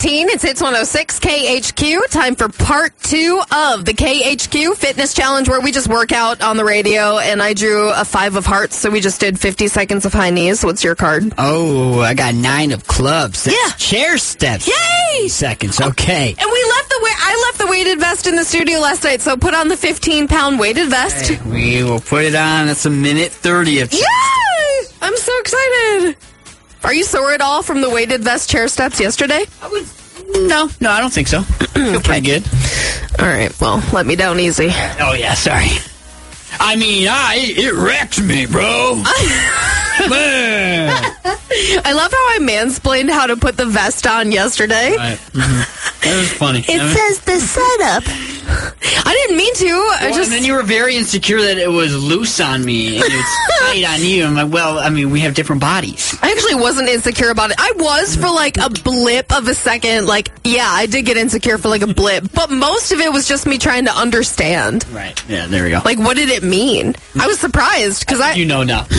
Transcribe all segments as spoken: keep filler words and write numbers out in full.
fifteen. It's Hits one oh six K H Q. Time for part two of the K H Q Fitness Challenge, where we just work out on the radio, and I drew a five of hearts, so we just did fifty seconds of high knees. What's your card? Oh, I got nine of clubs. That's yeah. Chair steps. Yay! Seconds. Okay. And we left the wa- I left the weighted vest in the studio last night, so put on the fifteen pound weighted vest. Okay, we will put it on. That's a minute thirty of Yay! I'm so excited. Are you sore at all from the weighted vest chair steps yesterday? I would, no, no, I don't think so. Feel pretty good. All right, well, let me down easy. Oh, yeah, sorry. I mean, I it wrecked me, bro. Man. I love how I mansplained how to put the vest on yesterday. Right. Mm-hmm. That was funny. It was... says the setup. I didn't mean to. Well, I just. And then you were very insecure that it was loose on me and it's tight on you. I'm like, well, I mean, we have different bodies. I actually wasn't insecure about it. I was for like a blip of a second. Like, yeah, I did get insecure for like a blip, but most of it was just me trying to understand. Right. Yeah. There we go. Like, what did it mean? I was surprised because I. You know now.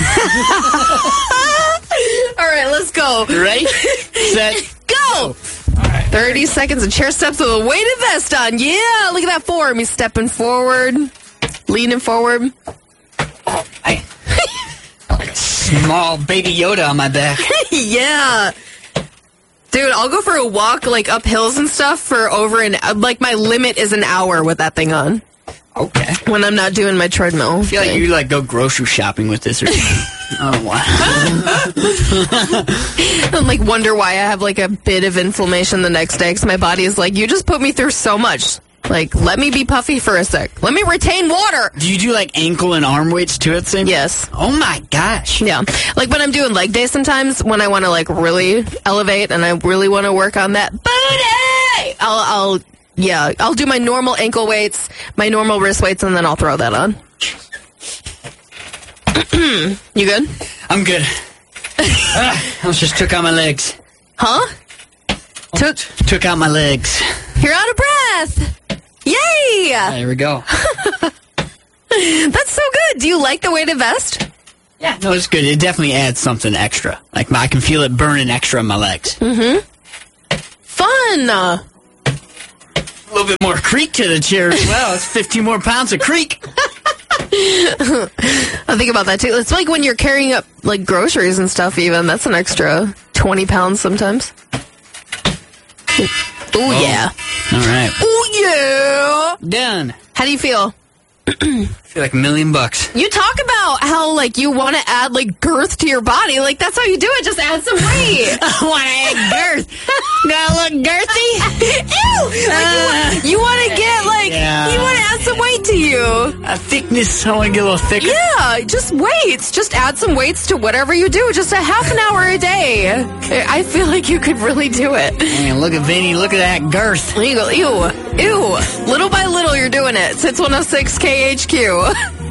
All right, let's go. Ready? Set. Go. All right. thirty seconds of chair steps with a weighted vest on. Yeah, look at that form. He's stepping forward, leaning forward. I, like a small baby Yoda on my back. Yeah. Dude, I'll go for a walk, like, up hills and stuff for over an... Like, my limit is an hour with that thing on. Okay. When I'm not doing my treadmill. I feel like you, like, go grocery shopping with this or something. Oh, wow. And, like, wonder why I have, like, a bit of inflammation the next day, because my body is like, you just put me through so much. Like, let me be puffy for a sec. Let me retain water. Do you do, like, ankle and arm weights, too, at the same time? Yes. Oh, my gosh. Yeah. Like, when I'm doing leg day sometimes, when I want to, like, really elevate and I really want to work on that booty, I'll, I'll, yeah, I'll do my normal ankle weights, my normal wrist weights, and then I'll throw that on. You good? I'm good. ah, I just took out my legs. Huh? Took Took out my legs. You're out of breath. Yay! There we go. That's so good. Do you like the weighted vest? Yeah, no, it's good. It definitely adds something extra. Like, I can feel it burning extra on my legs. Mm-hmm. Fun. A little bit more creak to the chair as well. It's fifteen more pounds of creak. I think about that, too. It's like when you're carrying up, like, groceries and stuff, even. That's an extra twenty pounds sometimes. Ooh, oh, yeah. All right. Oh, yeah. Done. How do you feel? I feel like a million bucks. You talk about how, like, you want to add, like, girth to your body. Like, that's how you do it. Just add some weight. I want to add girth. Do I look girthy? Ew! Like, you want to get, like, Yeah. you want to add some weight to you. A thickness. I want to get a little thicker. Yeah, just weights. Just add some weights to whatever you do. Just a half an hour a day. I feel like you could really do it. Man, look at Vinny. Look at that girth. There you go. Ew. Ew. Little by little, you're doing it. It's one oh six K H Q.